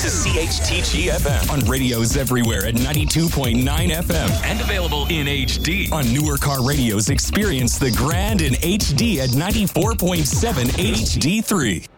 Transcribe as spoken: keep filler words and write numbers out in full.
to C H T G F M on radios everywhere at ninety-two point nine F M and available in H D on newer car radios. Experience the grand in H D at ninety-four point seven H D three.